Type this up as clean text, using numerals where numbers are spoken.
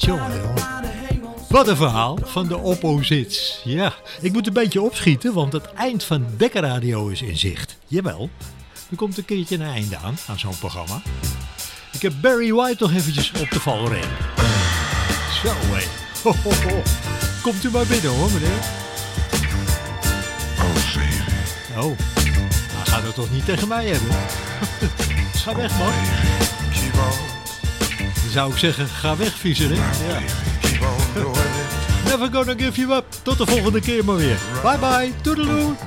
Jongen, jongen. Wat een verhaal van de opposites. Ja, ik moet een beetje opschieten, want het eind van Dekkerradio is in zicht. Jawel, er komt een keertje een einde aan zo'n programma. Ik heb Barry White nog eventjes op de valreep. Zo hé. Ho, ho, ho. Komt u maar binnen hoor, meneer. Oh, baby. Oh, hij gaat het toch niet tegen mij hebben? Ga weg, man. Keep on, Dan zou ik zeggen, ga weg, viezerik. Ja. keep on doing it. Never gonna give you up. Tot de volgende keer maar weer. Bye bye. Toedeloe.